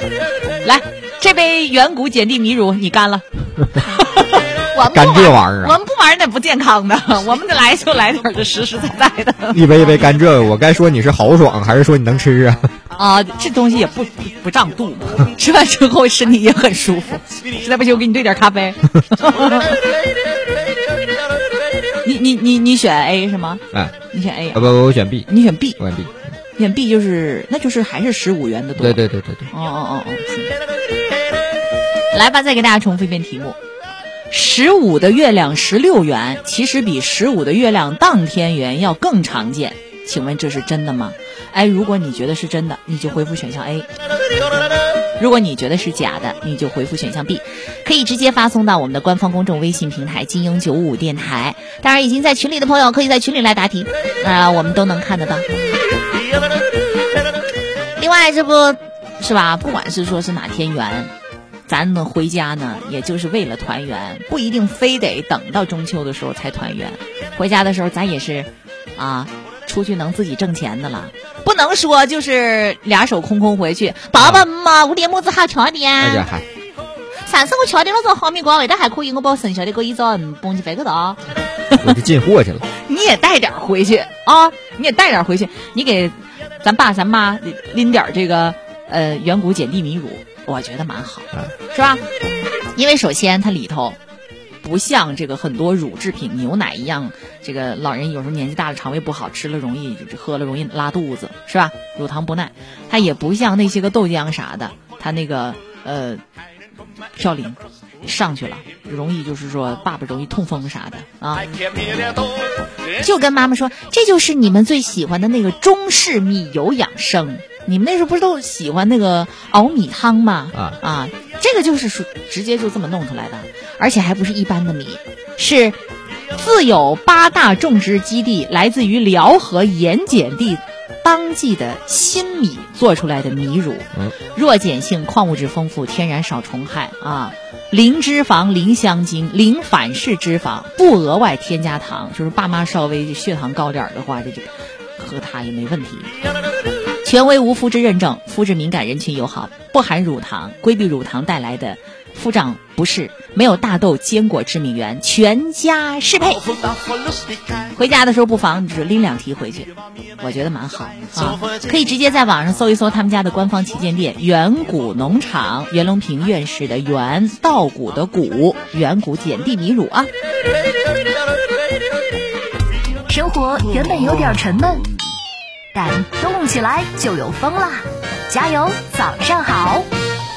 来，这杯远古碱地米乳你干了。 干这玩意儿我们不玩那不健康的，我们来就来点这实实在在的。 一杯一杯干这个，我该说你是豪爽，还是说你能吃啊？ 啊，这东西也不胀肚子，吃完之后身体也很舒服。实在不行，我给你兑点咖啡。你选 A 是吗？ 哎， 你选 A 啊？ 不，我选 B。 你选 B， 我选 B。 选 B 那就是还是15元的多。 对。 哦，行。来吧，再给大家重复一遍题目：15的月亮16元，其实比15的月亮当天圆要更常见。请问这是真的吗？哎，如果你觉得是真的，你就回复选项 A。如果你觉得是假的，你就回复选项 B。可以直接发送到我们的官方公众微信平台金鹰955电台。当然，已经在群里的朋友可以在群里来答题，我们都能看得到。另外，这不是吧？不管是说是哪天圆，咱们回家呢，也就是为了团圆，不一定非得等到中秋的时候才团圆。回家的时候，咱也是出去能自己挣钱的了，不能说就是俩手空空回去。爸爸妈妈，5点么子好吃的呀？ 哎呀嗨！ 上次我吃点了这哈密瓜味道还可以，我把剩下的给一整蹦起飞去的。 我就进货去了。 你也带点回去啊！你也带点回去，你给咱爸咱妈拎点这个远古碱地米乳，我觉得蛮好，是吧？因为首先它里头不像这个很多乳制品牛奶一样，这个老人有时候年纪大了肠胃不好，吃了容易喝了容易拉肚子，是吧？乳糖不耐。它也不像那些个豆浆啥的，它那个嘌呤上去了，容易就是说爸爸容易痛风啥的啊。就跟妈妈说，这就是你们最喜欢的那个中式米油养生。你们那时候不是都喜欢那个熬米汤吗？这个就是直接就这么弄出来的，而且还不是一般的米，是自有8大种植基地，来自于辽河盐碱地当季的新米做出来的米乳，弱碱性，矿物质丰富，天然少虫害零脂肪，零香精，零反式脂肪，不额外添加糖。就是爸妈稍微血糖高点的话，这喝它也没问题。权威无麸质认证，肤质敏感人群友好，不含乳糖，规避乳糖带来的肤胀不适，没有大豆坚果致敏原，全家适配。回家的时候不妨只拎2题回去，我觉得蛮好可以直接在网上搜一搜他们家的官方旗舰店远古农场，袁隆平院士的袁，稻谷的谷，远古碱地米乳啊。 生活原本有点沉闷，但动起来就有风啦！加油，早上好。